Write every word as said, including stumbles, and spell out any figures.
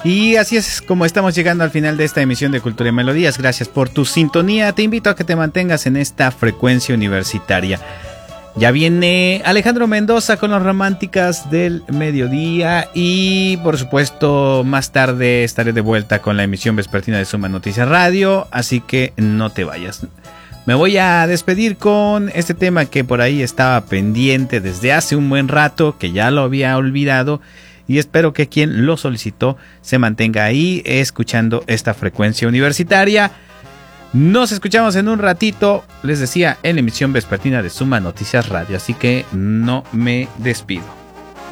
Y así es como estamos llegando al final de esta emisión de Cultura y Melodías. Gracias por tu sintonía. Te invito a que te mantengas en esta frecuencia universitaria. Ya viene Alejandro Mendoza con las románticas del mediodía. Y por supuesto, más tarde estaré de vuelta con la emisión vespertina de Suma Noticias Radio. Así que no te vayas. Me voy a despedir con este tema que por ahí estaba pendiente desde hace un buen rato, que ya lo había olvidado. Y espero que quien lo solicitó se mantenga ahí escuchando esta frecuencia universitaria. Nos escuchamos en un ratito, les decía, en la emisión vespertina de Suma Noticias Radio. Así que no me despido.